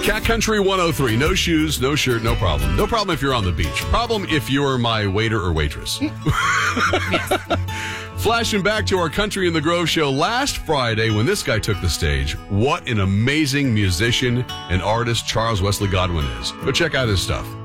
Cat Country 103. No shoes, no shirt, no problem. No problem if you're on the beach. Problem if you're my waiter or waitress. Flashing back to our Country in the Grove show last Friday when this guy took the stage. What an amazing musician and artist Charles Wesley Godwin is. Go check out his stuff.